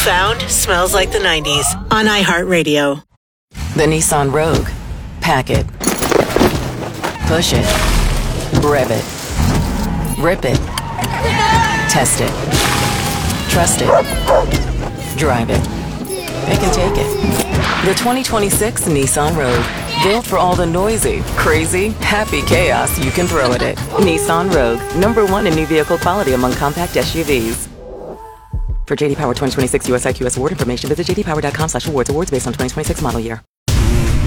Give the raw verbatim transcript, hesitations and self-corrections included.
Sound smells like the nineties on iHeartRadio. The Nissan Rogue. Pack it. Push it. Rev it. Rip it. Test it. Trust it. Drive it. Pick and take it. The twenty twenty-six Nissan Rogue. Built for all the noisy, crazy, happy chaos you can throw at it. Nissan Rogue. Number one in new vehicle quality among compact S U Vs. For J D Power twenty twenty-six U S I Q S award information, visit j d power dot com slash awards. Awards based on twenty twenty-six model year.